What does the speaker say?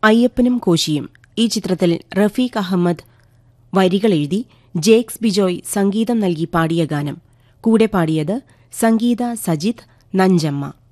അയ്യപ്പനും കോശിയും. ഈ ചിത്രത്തിൽ റഫീഖ് അഹമ്മദ് വരികളെഴുതി ജേക്സ് ബിജോയ് സംഗീതം നൽകി പാടിയ ഗാനം. കൂടെ പാടിയത് സംഗീത സജിത്, നഞ്ചമ്മ.